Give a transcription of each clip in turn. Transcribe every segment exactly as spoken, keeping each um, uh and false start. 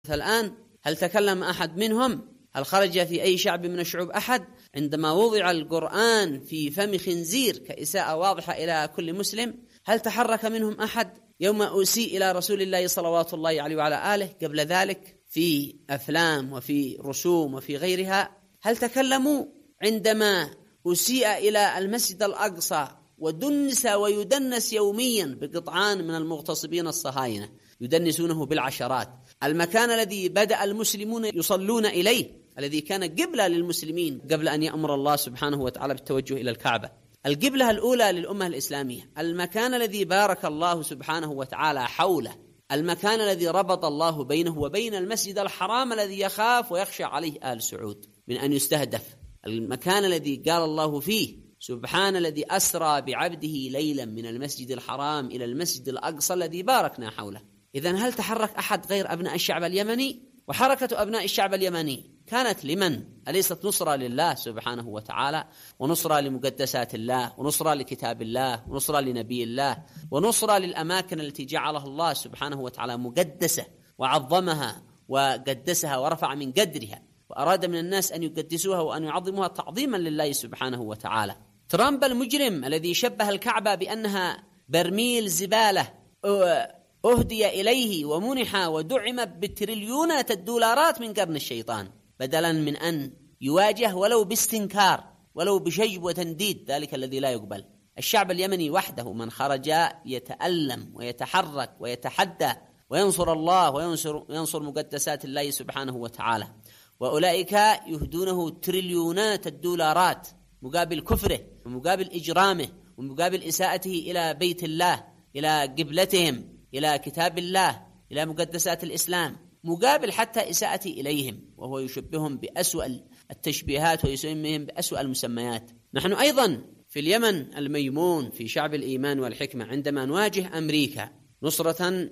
الآن هل تكلم أحد منهم؟ هل خرج في أي شعب من الشعوب أحد عندما وضع القرآن في فم خنزير كإساءة واضحة إلى كل مسلم؟ هل تحرك منهم أحد يوم أسيء إلى رسول الله صلوات الله عليه وعلى آله قبل ذلك في أفلام وفي رسوم وفي غيرها؟ هل تكلموا عندما أسيء إلى المسجد الأقصى ودنس ويدنس يوميا بقطعان من المغتصبين الصهاينة يدنسونه بالعشرات؟ المكان الذي بدأ المسلمون يصلون إليه، الذي كان قبلة للمسلمين قبل أن يأمر الله سبحانه وتعالى بالتوجه إلى الكعبة، القبلة الأولى للأمة الإسلامية، المكان الذي بارك الله سبحانه وتعالى حوله، المكان الذي ربط الله بينه وبين المسجد الحرام الذي يخاف ويخشى عليه آل سعود من أن يستهدف، المكان الذي قال الله فيه سبحان الذي أسرى بعبده ليلا من المسجد الحرام إلى المسجد الأقصى الذي باركنا حوله. إذن هل تحرك أحد غير أبناء الشعب اليمني؟ وحركة أبناء الشعب اليمني كانت لمن؟ أليست نصرة لله سبحانه وتعالى، ونصرة لمقدسات الله، ونصرة لكتاب الله، ونصرة لنبي الله، ونصرة للأماكن التي جعلها الله سبحانه وتعالى مقدسة وعظمها وقدسها ورفع من قدرها، وأراد من الناس أن يقدسوها وأن يعظموها تعظيما لله سبحانه وتعالى. ترامب المجرم الذي شبه الكعبة بأنها برميل زبالة أهدي إليه ومنح ودعم بتريليونات الدولارات من قرن الشيطان، بدلا من أن يواجه ولو باستنكار ولو بشجب وتنديد ذلك الذي لا يقبل. الشعب اليمني وحده من خرج يتألم ويتحرك ويتحدى وينصر الله وينصر ينصر مقدسات الله سبحانه وتعالى، وأولئك يهدونه تريليونات الدولارات مقابل كفره ومقابل إجرامه ومقابل إساءته إلى بيت الله، إلى قبلتهم، إلى كتاب الله، إلى مقدسات الإسلام، مقابل حتى إساءته إليهم، وهو يشبههم بأسوأ التشبيهات ويسميهم بأسوأ المسميات. نحن أيضا في اليمن الميمون في شعب الإيمان والحكمة عندما نواجه أمريكا نصرة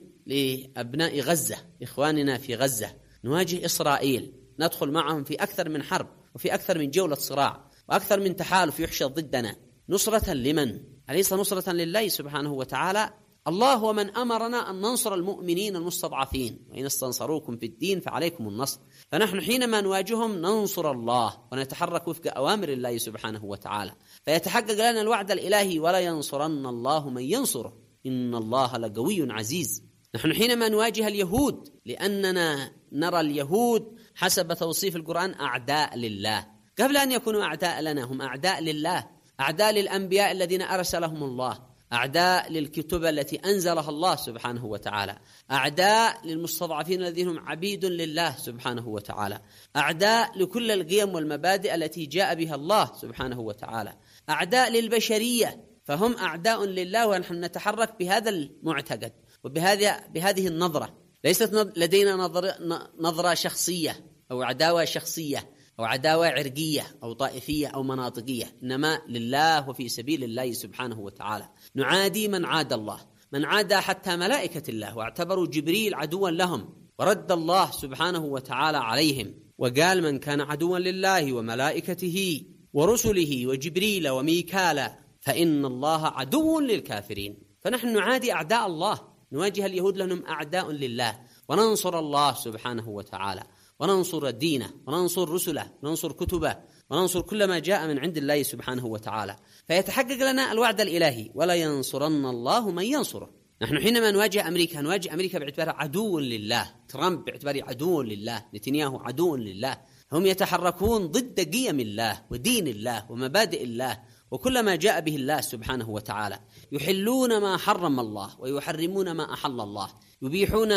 لأبناء غزة إخواننا في غزة، نواجه إسرائيل، ندخل معهم في أكثر من حرب وفي أكثر من جولة صراع وأكثر من تحالف يحشد ضدنا، نصرة لمن؟ أليس نصرة لله سبحانه وتعالى؟ الله هو من أمرنا أن ننصر المؤمنين المستضعفين، وإن استنصروكم في الدين فعليكم النصر. فنحن حينما نواجههم ننصر الله ونتحرك وفق أوامر الله سبحانه وتعالى، فيتحقق لنا الوعد الإلهي ولا ينصرن الله من ينصره إن الله لقوي عزيز. نحن حينما نواجه اليهود لأننا نرى اليهود حسب توصيف القرآن أعداء لله، قبل أن يكونوا أعداء لنا هم أعداء لله، أعداء للأنبياء الذين أرسلهم الله، أعداء للكتب التي أنزلها الله سبحانه وتعالى، أعداء للمستضعفين الذين هم عبيد لله سبحانه وتعالى، أعداء لكل القيم والمبادئ التي جاء بها الله سبحانه وتعالى، أعداء للبشرية، فهم أعداء لله، ونحن نتحرك بهذا المعتقد وبهذه بهذه النظرة. ليست لدينا نظرة, نظرة شخصية أو عداوة شخصية أو عداوة عرقية أو طائفية أو مناطقية، إنما لله وفي سبيل الله سبحانه وتعالى. نعادي من عاد الله، من عادى حتى ملائكة الله واعتبروا جبريل عدوا لهم، ورد الله سبحانه وتعالى عليهم وقال من كان عدوا لله وملائكته ورسله وجبريل وميكال فإن الله عدو للكافرين. فنحن نعادي أعداء الله، نواجه اليهود لأنهم أعداء لله، وننصر الله سبحانه وتعالى، وننصر دينه، وننصر رسله، وننصر كتبه، وننصر كل ما جاء من عند الله سبحانه وتعالى، فيتحقق لنا الوعد الإلهي ولا ينصرن الله من ينصره. نحن حينما نواجه أمريكا نواجه أمريكا باعتبارها عدو لله، ترامب باعتباره عدو لله، نتنياهو عدو لله، هم يتحركون ضد قيم الله ودين الله ومبادئ الله وكل ما جاء به الله سبحانه وتعالى، يحلون ما حرم الله ويحرمون ما أحل الله، يبيحون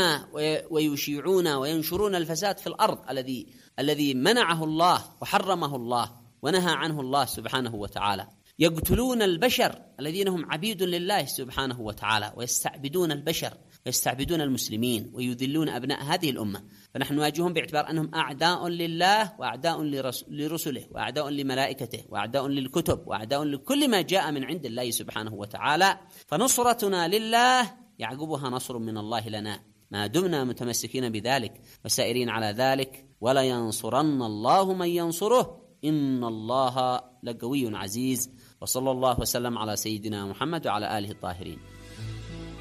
ويشيعون وينشرون الفساد في الأرض الذي الذي منعه الله وحرمه الله ونهى عنه الله سبحانه وتعالى، يقتلون البشر الذين هم عبيد لله سبحانه وتعالى، ويستعبدون البشر ويستعبدون المسلمين ويذلون أبناء هذه الأمة. فنحن نواجههم باعتبار أنهم أعداء لله وأعداء لرسله وأعداء لملائكته وأعداء للكتب وأعداء لكل ما جاء من عند الله سبحانه وتعالى. فنصرتنا لله يعقبها نصر من الله لنا ما دمنا متمسكين بذلك وسائرين على ذلك، ولا ينصرن الله من ينصره إن الله لقوي عزيز. وصلى الله وسلم على سيدنا محمد وعلى آله الطاهرين.